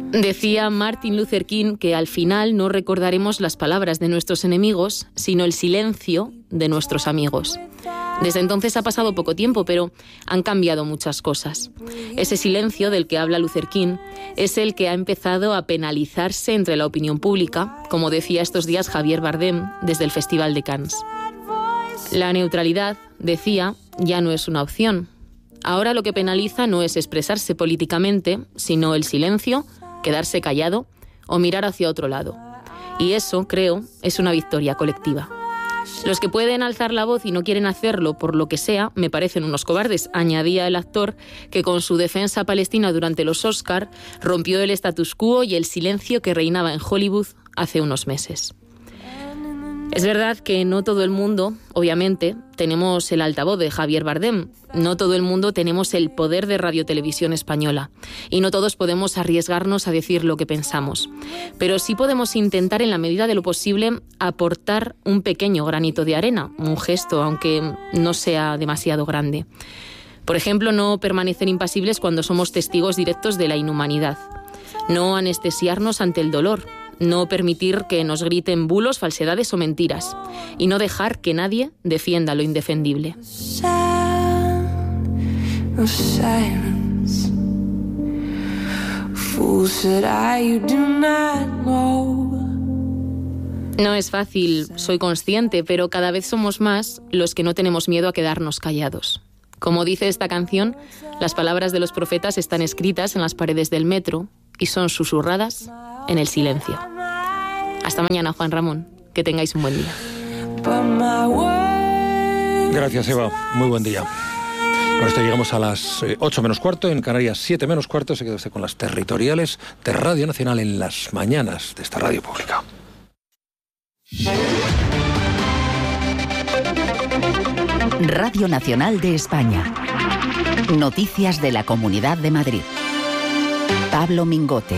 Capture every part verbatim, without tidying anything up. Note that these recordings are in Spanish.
Decía Martin Luther King que al final no recordaremos las palabras de nuestros enemigos, sino el silencio de nuestros amigos. Desde entonces ha pasado poco tiempo, pero han cambiado muchas cosas. Ese silencio del que habla Luther King es el que ha empezado a penalizarse entre la opinión pública, como decía estos días Javier Bardem desde el Festival de Cannes. La neutralidad, decía, ya no es una opción. Ahora lo que penaliza no es expresarse políticamente, sino el silencio, quedarse callado o mirar hacia otro lado. Y eso, creo, es una victoria colectiva. Los que pueden alzar la voz y no quieren hacerlo por lo que sea, me parecen unos cobardes, añadía el actor que con su defensa palestina durante los Oscar rompió el status quo y el silencio que reinaba en Hollywood hace unos meses. Es verdad que no todo el mundo, obviamente, tenemos el altavoz de Javier Bardem, no todo el mundo tenemos el poder de Radio Televisión Española y no todos podemos arriesgarnos a decir lo que pensamos. Pero sí podemos intentar, en la medida de lo posible, aportar un pequeño granito de arena, un gesto, aunque no sea demasiado grande. Por ejemplo, no permanecer impasibles cuando somos testigos directos de la inhumanidad, no anestesiarnos ante el dolor, no permitir que nos griten bulos, falsedades o mentiras y no dejar que nadie defienda lo indefendible. No es fácil, soy consciente, pero cada vez somos más los que no tenemos miedo a quedarnos callados. Como dice esta canción, las palabras de los profetas están escritas en las paredes del metro y son susurradas en el silencio. Hasta mañana, Juan Ramón. Que tengáis un buen día. Gracias, Eva. Muy buen día. Con esto llegamos a las ocho menos cuarto, en Canarias siete menos cuarto. Se queda usted con las territoriales de Radio Nacional en las mañanas de esta radio pública. Radio Nacional de España. Noticias de la Comunidad de Madrid. Pablo Mingote.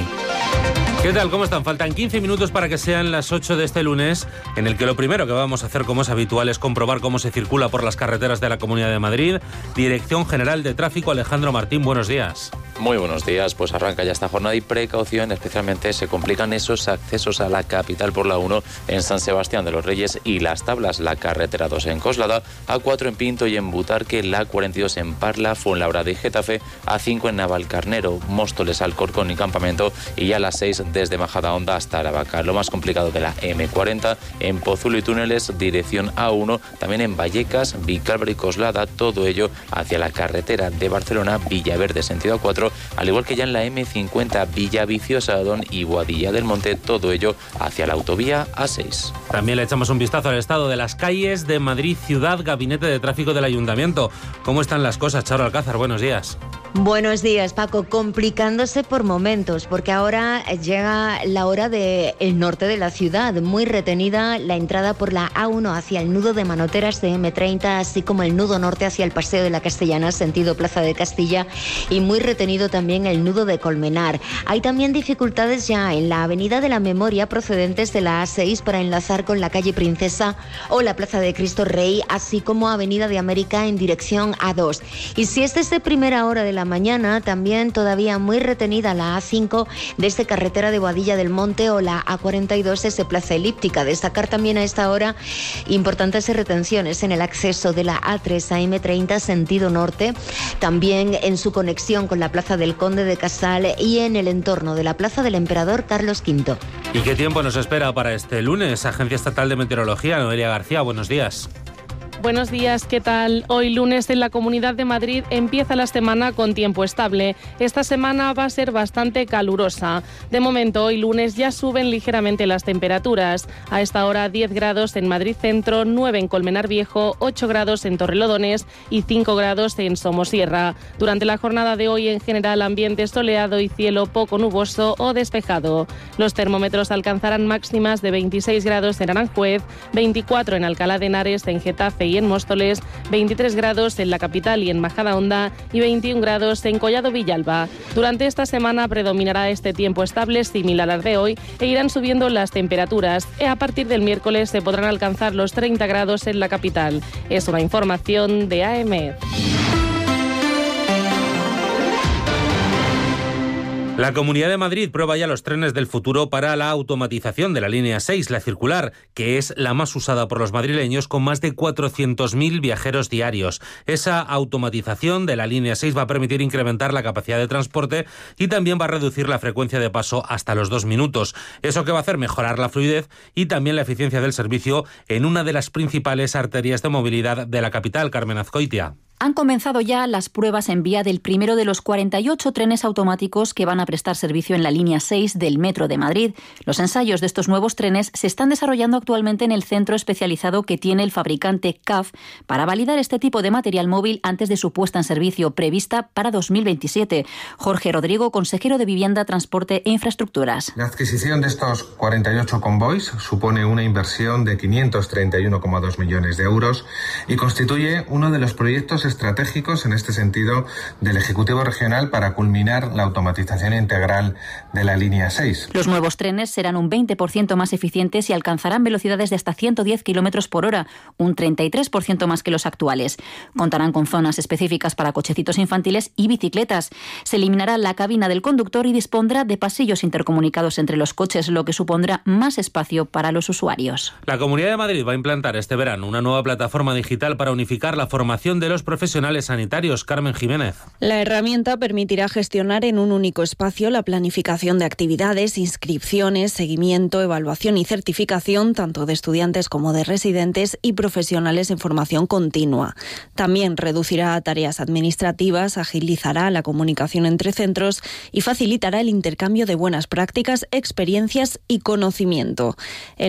¿Qué tal? ¿Cómo están? Faltan quince minutos para que sean las ocho de este lunes, en el que lo primero que vamos a hacer, como es habitual, es comprobar cómo se circula por las carreteras de la Comunidad de Madrid. Dirección General de Tráfico, Alejandro Martín, buenos días. Muy buenos días, pues arranca ya esta jornada y precaución, especialmente se complican esos accesos a la capital por la uno en San Sebastián de los Reyes y Las Tablas, la carretera dos en Coslada, A cuatro en Pinto y en Butarque, la cuarenta y dos en Parla, Fuenlabrada y Getafe, A cinco en Navalcarnero, Móstoles, Alcorcón y Campamento y ya las seis desde Majadahonda hasta Aravaca. Lo más complicado de la eme cuarenta en Pozuelo y Túneles, dirección A uno, también en Vallecas, Vicálvaro y Coslada, todo ello hacia la carretera de Barcelona, Villaverde, sentido A cuatro, al igual que ya en la eme cincuenta, Villaviciosa, Adón y Boadilla del Monte, todo ello hacia la autovía A seis. También le echamos un vistazo al estado de las calles de Madrid Ciudad, Gabinete de Tráfico del Ayuntamiento. ¿Cómo están las cosas, Charo Alcázar? Buenos días. Buenos días, Paco. Complicándose por momentos, porque ahora llega la hora del norte de la ciudad. Muy retenida la entrada por la A uno hacia el nudo de Manoteras de eme treinta, así como el nudo norte hacia el Paseo de la Castellana, sentido Plaza de Castilla, y muy retenido también el nudo de Colmenar. Hay también dificultades ya en la Avenida de la Memoria procedentes de la A seis para enlazar con la calle Princesa o la Plaza de Cristo Rey, así como Avenida de América en dirección A dos. Y si es desde primera hora de la mañana, también todavía muy retenida la A cinco desde carretera de Boadilla del Monte o la A cuarenta y dos desde Plaza Elíptica. Destacar también a esta hora importantes retenciones en el acceso de la A tres a eme treinta sentido norte, también en su conexión con la Plaza del Conde de Casal y en el entorno de la Plaza del Emperador Carlos quinto. ¿Y qué tiempo nos espera para este lunes? Agencia Estatal de Meteorología, Noelia García, buenos días. Buenos días, ¿qué tal? Hoy lunes en la Comunidad de Madrid empieza la semana con tiempo estable. Esta semana va a ser bastante calurosa. De momento, hoy lunes ya suben ligeramente las temperaturas. A esta hora diez grados en Madrid Centro, nueve en Colmenar Viejo, ocho grados en Torrelodones y cinco grados en Somosierra. Durante la jornada de hoy, en general, ambiente soleado y cielo poco nuboso o despejado. Los termómetros alcanzarán máximas de veintiséis grados en Aranjuez, veinticuatro en Alcalá de Henares, en Getafe y en Móstoles, veintitrés grados en la capital y en Majadahonda y veintiún grados en Collado Villalba. Durante esta semana predominará este tiempo estable similar al de hoy e irán subiendo las temperaturas. A partir del miércoles se podrán alcanzar los treinta grados en la capital. Es una información de A E M E D. La Comunidad de Madrid prueba ya los trenes del futuro para la automatización de la línea seis, la circular, que es la más usada por los madrileños con más de cuatrocientos mil viajeros diarios. Esa automatización de la línea seis va a permitir incrementar la capacidad de transporte y también va a reducir la frecuencia de paso hasta los dos minutos. ¿Eso qué va a hacer? Mejorar la fluidez y también la eficiencia del servicio en una de las principales arterias de movilidad de la capital, Carmen Azcoitia. Han comenzado ya las pruebas en vía del primero de los cuarenta y ocho trenes automáticos que van a prestar servicio en la línea seis del Metro de Madrid. Los ensayos de estos nuevos trenes se están desarrollando actualmente en el centro especializado que tiene el fabricante C A F para validar este tipo de material móvil antes de su puesta en servicio prevista para dos mil veintisiete. Jorge Rodrigo, consejero de Vivienda, Transporte e Infraestructuras. La adquisición de estos cuarenta y ocho convoys supone una inversión de quinientos treinta y uno coma dos millones de euros y constituye uno de los proyectos estratégicos en este sentido del Ejecutivo Regional para culminar la automatización integral de la línea seis. Los nuevos trenes serán un veinte por ciento más eficientes y alcanzarán velocidades de hasta ciento diez kilómetros por hora, un treinta y tres por ciento más que los actuales. Contarán con zonas específicas para cochecitos infantiles y bicicletas. Se eliminará la cabina del conductor y dispondrá de pasillos intercomunicados entre los coches, lo que supondrá más espacio para los usuarios. La Comunidad de Madrid va a implantar este verano una nueva plataforma digital para unificar la formación de los profesionales profesionales sanitarios. Carmen Jiménez. La herramienta permitirá gestionar en un único espacio la planificación de actividades, inscripciones, seguimiento, evaluación y certificación, tanto de estudiantes como de residentes y profesionales en formación continua. También reducirá tareas administrativas, agilizará la comunicación entre centros y facilitará el intercambio de buenas prácticas, experiencias y conocimiento. El